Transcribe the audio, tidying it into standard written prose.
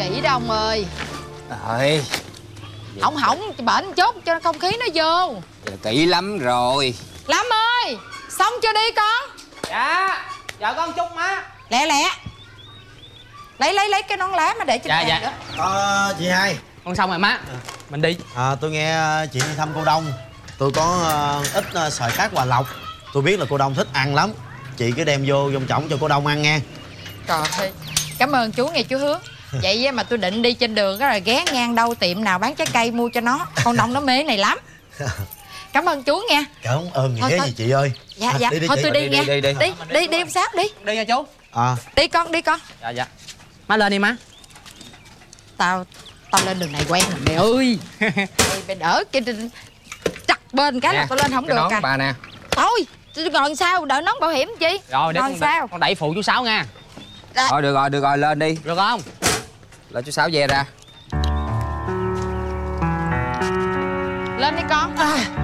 kỹ đó ông ơi. Rồi. Không bển chốt cho không khí nó vô. Giờ kỹ lắm rồi. Lâm ơi, xong chưa đi con? Dạ. Dạ con chút má. Lẹ lẹ. Lấy cái nón lá mà để trên bàn đó. Chị hai. Con xong rồi má. Mình đi. Tôi nghe chị đi thăm cô Đông. Tôi có ít sợi cát Hòa Lộc. Tôi biết là cô Đông thích ăn lắm. Chị cứ đem vô trong chổng cho cô Đông ăn nghe. Trời ơi, cảm ơn chú nghe chú Hướng. Vậy mà tôi định đi trên đường đó rồi ghé ngang đâu tiệm nào bán trái cây mua cho nó. Con Đông nó mê cái này lắm. Cảm ơn chú nghe. Cảm ơn nghĩa gì chị ơi. Dạ dạ, thôi tôi đi nghe. Đi ông Sát đi. Đi nha chú. Đi con. Dạ dạ. Má lên đi má. Tao lên đường này quen rồi mẹ ơi. Mày đỡ cái chặt bên cái là tao lên không được nón à. bà nè. Thôi, tôi ngồi sao đợi nón bảo hiểm chi. Rồi để sao con đẩy phụ chú Sáu nha. Thôi được rồi lên đi. Được không? Lên chú Sáu ve ra. Lên đi con.